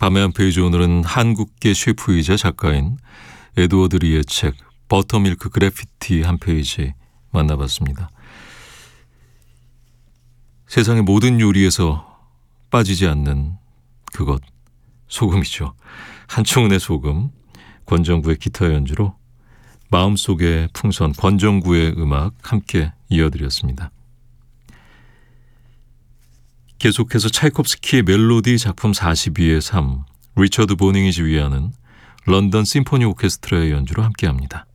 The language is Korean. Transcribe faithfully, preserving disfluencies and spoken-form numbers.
밤의 한 페이지, 오늘은 한국계 셰프이자 작가인 에드워드 리의 책 버터밀크 그래피티 한 페이지 만나봤습니다. 세상의 모든 요리에서 빠지지 않는 그것, 소금이죠. 한충은의 소금, 권정구의 기타 연주로 마음속의 풍선, 권정구의 음악 함께 이어드렸습니다. 계속해서 차이콥스키의 멜로디 작품 사십이의 삶, 리처드 보닝이 지휘하는 런던 심포니 오케스트라의 연주로 함께합니다.